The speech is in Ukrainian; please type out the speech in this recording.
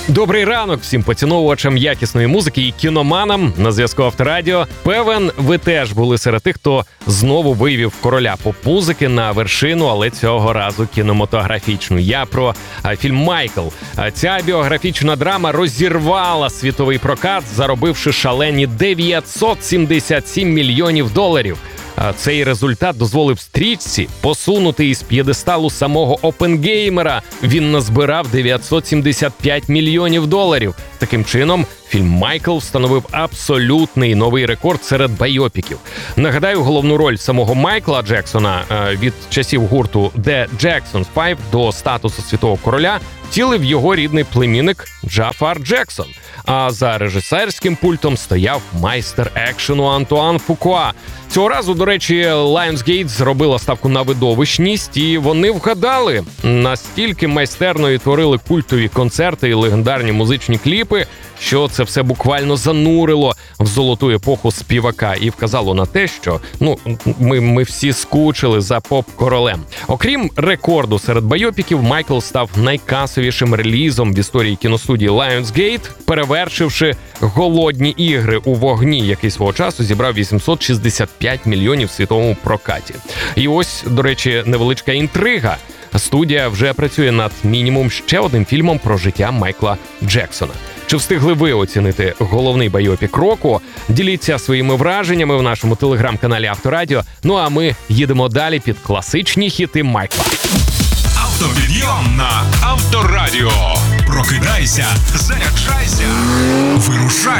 Добрий ранок всім поціновувачам якісної музики і кіноманам на зв'язку Авторадіо. Певен, ви теж були серед тих, хто знову вивів короля поп-музики на вершину, але цього разу кінематографічну. Я про фільм «Майкл». Ця біографічна драма розірвала світовий прокат, заробивши шалені $977 мільйонів. Цей результат дозволив стрічці посунути із п'єдесталу самого Опенгеймера. Він назбирав $975 мільйонів. Таким чином, фільм «Майкл» встановив абсолютний новий рекорд серед байопіків. Нагадаю, головну роль самого Майкла Джексона від часів гурту The Jacksons 5 до статусу світового короля втілив його рідний племінник Джафар Джексон. А за режисерським пультом стояв майстер екшену Антуан Фукуа. Цього разу, до речі, Lionsgate зробила ставку на видовищність, і вони вгадали. Настільки майстерно і творили культові концерти і легендарні музичні кліпи, що це все буквально занурило в золоту епоху співака і вказало на те, що ми всі скучили за поп-королем. Окрім рекорду серед байопіків, «Майкл» став найкасовішим релізом в історії кіностудії Lionsgate, перевершивши «Голодні ігри у вогні», який свого часу зібрав $865 мільйонів в світовому прокаті. І ось, до речі, невеличка інтрига. Студія вже працює над мінімум ще одним фільмом про життя Майкла Джексона. Чи встигли ви оцінити головний байопік року? Діліться своїми враженнями в нашому телеграм-каналі Авторадіо. Ну а ми їдемо далі під класичні хіти Майкла. Автопідйом на Авторадіо. Прокидайся, заряджайся, вирушай.